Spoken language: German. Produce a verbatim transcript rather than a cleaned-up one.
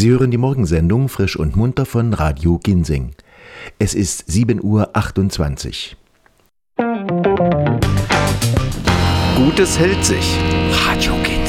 Sie hören die Morgensendung Frisch und Munter von Radio Ginsing. Es ist sieben Uhr achtundzwanzig. Gutes hält sich. Radio Ginsing.